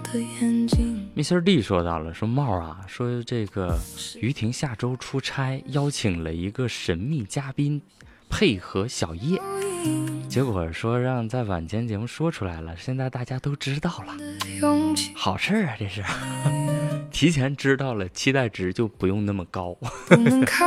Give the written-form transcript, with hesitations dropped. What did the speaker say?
Mr. D 说到了，说帽啊，说这个于婷下周出差，邀请了一个神秘嘉宾配合小叶，结果说让在晚间节目说出来了，现在大家都知道了，好事啊，这是提前知道了，期待值就不用那么高。